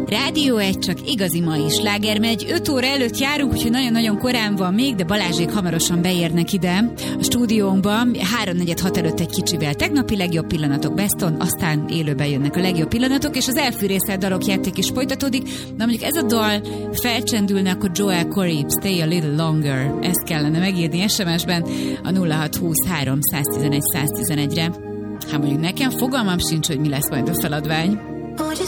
Rádió 1, csak igazi mai sláger megy. 5 óra előtt járunk, úgyhogy nagyon-nagyon korán van még, de Balázsék hamarosan beérnek ide a stúdiónkba. 3-4-6 előtt egy kicsivel. Tegnapi legjobb pillanatok Beston, aztán élőben jönnek a legjobb pillanatok, és az elfűrészelt dalok játék is folytatódik. Na mondjuk ez a dal felcsendülne, akkor Joel Corey, Stay a Little Longer. Ezt kellene megírni SMS-ben a 0623 111 111-re. Hát mondjuk nekem fogalmam sincs, hogy mi lesz majd a feladvány. Would you